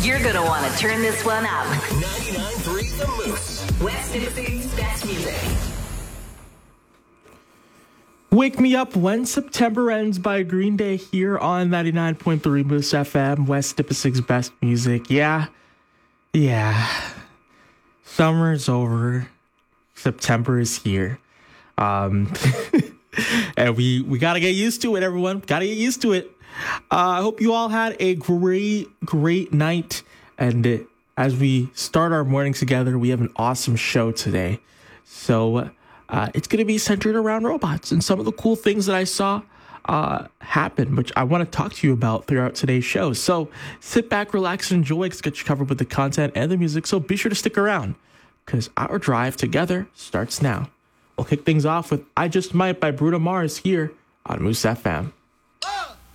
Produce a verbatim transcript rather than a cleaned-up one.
You're gonna want to turn this one up. ninety-nine point three The Moose. West Nipissing's best music. Wake Me Up When September Ends by Green Day here on ninety-nine point three Moose F M, West Nipissing's best music. Yeah, yeah. Summer's over. September is here. Um, and we, we got to get used to it, everyone. Got to get used to it. Uh, I hope you all had a great, great night. And uh, as we start our morning together, we have an awesome show today. So uh, it's going to be centered around robots and some of the cool things that I saw uh, happen, which I want to talk to you about throughout today's show. So sit back, relax, and enjoy. Let's get you covered with the content and the music. So be sure to stick around because our drive together starts now. We'll kick things off with I Just Might by Bruno Mars here on Moose F M.